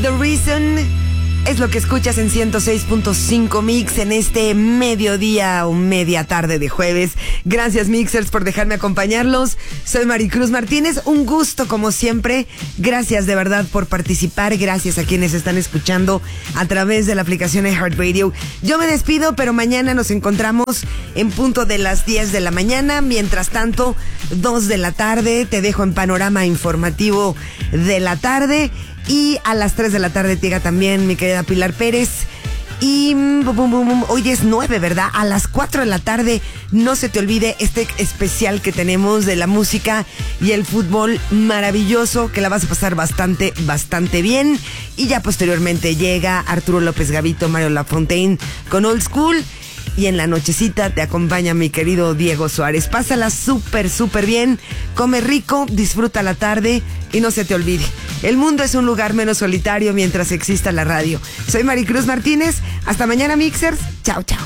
The Reason es lo que escuchas en 106.5 Mix en este mediodía o media tarde de jueves. Gracias, Mixers, por dejarme acompañarlos. Soy Maricruz Martínez. Un gusto, como siempre. Gracias de verdad por participar. Gracias a quienes están escuchando a través de la aplicación de iHeartRadio. Yo me despido, pero mañana nos encontramos en punto de las 10 de la mañana. Mientras tanto, 2 de la tarde, te dejo en panorama informativo de la tarde. Y a las 3 de la tarde llega también mi querida Pilar Pérez. Y hoy es 9, ¿verdad? A las 4 de la tarde, no se te olvide este especial que tenemos de la música y el fútbol maravilloso, que la vas a pasar bastante bien. Y ya posteriormente llega Arturo López Gavito, Mario Lafontaine con Old School. Y en la nochecita te acompaña mi querido Diego Suárez. Pásala súper bien, come rico, disfruta la tarde y no se te olvide, el mundo es un lugar menos solitario mientras exista la radio. Soy Maricruz Martínez, hasta mañana, Mixers. Chao.